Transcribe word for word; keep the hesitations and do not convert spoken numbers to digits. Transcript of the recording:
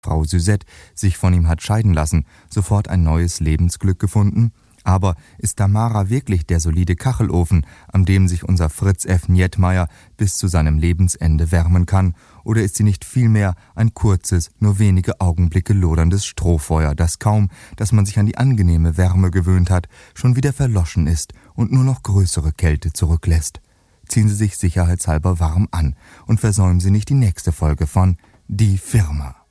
Frau Suzette sich von ihm hat scheiden lassen, sofort ein neues Lebensglück gefunden? Aber ist Tamara wirklich der solide Kachelofen, an dem sich unser Fritz F. Nietmeyer bis zu seinem Lebensende wärmen kann? Oder ist sie nicht vielmehr ein kurzes, nur wenige Augenblicke loderndes Strohfeuer, das kaum, dass man sich an die angenehme Wärme gewöhnt hat, schon wieder verloschen ist und nur noch größere Kälte zurücklässt? Ziehen Sie sich sicherheitshalber warm an und versäumen Sie nicht die nächste Folge von Die Firma.